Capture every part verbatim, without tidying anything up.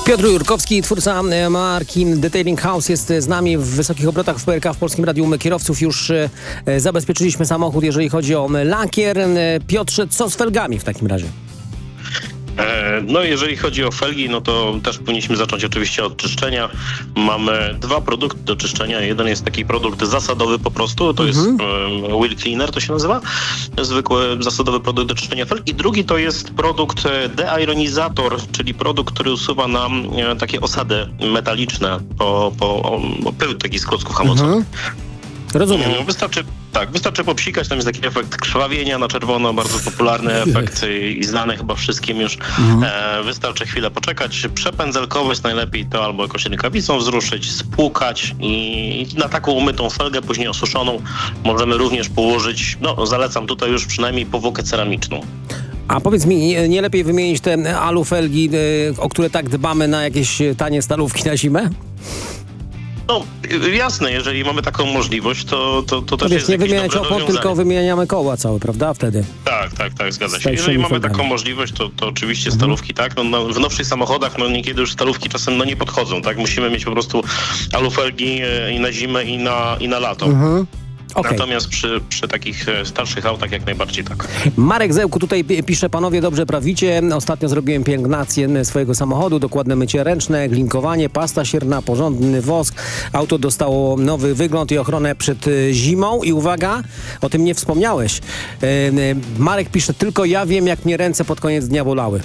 Piotr Jurkowski, twórca marki Detailing House, jest z nami w wysokich obrotach w P R K w Polskim Radiu. My kierowców już zabezpieczyliśmy samochód, jeżeli chodzi o lakier. Piotrze, co z felgami w takim razie? No jeżeli chodzi o felgi, no to też powinniśmy zacząć oczywiście od czyszczenia. Mamy dwa produkty do czyszczenia. Jeden jest taki produkt zasadowy po prostu, to mhm. jest um, wheel cleaner, to się nazywa. Zwykły zasadowy produkt do czyszczenia felg. I drugi to jest produkt deironizator, czyli produkt, który usuwa nam e, takie osady metaliczne po, po, po pył taki z klocków hamulcowych. Mhm. Rozumiem. Wystarczy, tak, wystarczy popsikać, tam jest taki efekt krwawienia na czerwono, bardzo popularny efekt i znany chyba wszystkim już. Mhm. E, wystarczy chwilę poczekać, przepędzelkować najlepiej to albo jakoś rękawicą wzruszyć, spłukać i na taką umytą felgę, później osuszoną, możemy również położyć, no zalecam tutaj już przynajmniej powłokę ceramiczną. A powiedz mi, nie, nie lepiej wymienić te alufelgi, o które tak dbamy, na jakieś tanie stalówki na zimę? No jasne, jeżeli mamy taką możliwość, to, to, to też wiesz, jest nie jakieś wymieniać dobre opon, rozwiązanie. tylko wymieniamy koła całe, prawda? Wtedy. Tak, tak, tak, zgadza Z się. Jeżeli mamy felgami. taką możliwość, to, to oczywiście Mhm. stalówki, tak? No, no, w nowszych samochodach, no niekiedy już stalówki czasem no, nie podchodzą, tak? Musimy mieć po prostu alufelgi e, i na zimę, i na, i na lato. Mhm. Okay. Natomiast przy, przy takich starszych autach jak najbardziej tak. Marek Zełku tutaj pisze: panowie, dobrze prawicie. Ostatnio zrobiłem pielęgnację swojego samochodu, dokładne mycie ręczne, glinkowanie, pasta sierna, porządny wosk. Auto dostało nowy wygląd i ochronę przed zimą. I uwaga, o tym nie wspomniałeś. Marek pisze: tylko ja wiem, jak mnie ręce pod koniec dnia bolały.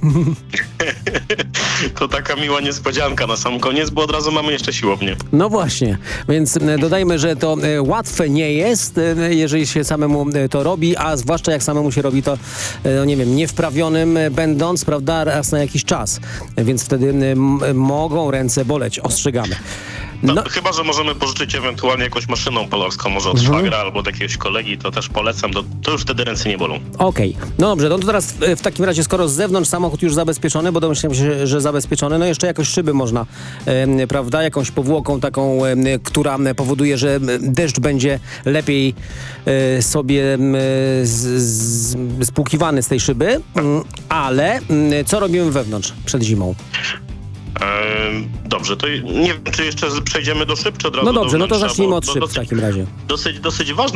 To taka miła niespodzianka na sam koniec, bo od razu mamy jeszcze siłownię. No właśnie, więc dodajmy, że to łatwe nie jest, jeżeli się samemu to robi, a zwłaszcza jak samemu się robi to, no nie wiem, niewprawionym będąc, prawda, raz na jakiś czas. Więc wtedy m- mogą ręce boleć, ostrzegamy. No, No. chyba że możemy pożyczyć ewentualnie jakąś maszyną polarską, może od Mhm. szwagra albo od jakiegoś kolegi, to też polecam, to, to już wtedy ręce nie bolą. Okej, okay. No dobrze, no to teraz w, w takim razie, skoro z zewnątrz samochód już zabezpieczony, bo domyślam się, że zabezpieczony, no jeszcze jakoś szyby można, e, prawda, jakąś powłoką taką, e, która powoduje, że deszcz będzie lepiej e, sobie e, z, z, spłukiwany z tej szyby, mm, ale mm, co robimy wewnątrz przed zimą? Dobrze, to nie wiem, czy jeszcze przejdziemy do szyb, czy od razu No dobrze, do no to wnętrza, zacznijmy bo od szyb do, w takim razie. Dosyć, dosyć ważne